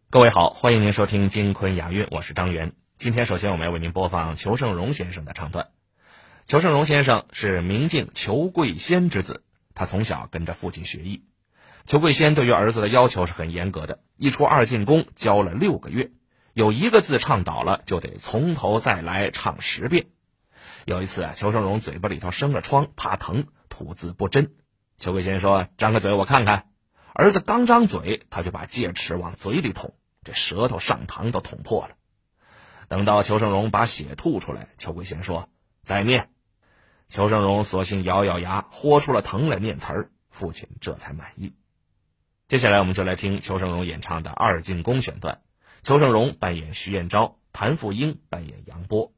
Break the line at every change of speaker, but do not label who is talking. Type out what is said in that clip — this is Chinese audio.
各位好，欢迎您收听金昆雅韵，我是张元。今天首先我们要为您播放裘盛戎先生的唱段。裘盛戎先生是明镜裘贵仙之子，他从小跟着父亲学艺。裘贵仙对于儿子的要求是很严格的，一出二进宫教了6个月，有一个字唱倒了就得从头再来唱10遍。有一次裘盛戎嘴巴里头生了疮，怕疼，吐字不真。裘贵仙说：“张个嘴我看看。”儿子刚张嘴，他就把戒尺往嘴里捅，这舌头上膛都捅破了。等到裘盛戎把血吐出来，裘贵仙说：“再念。”裘盛戎索性咬咬牙，豁出了疼来念词儿，父亲这才满意。接下来我们就来听裘盛戎演唱的二进宫选段，裘盛戎扮演徐彦昭，谭富英扮演杨波。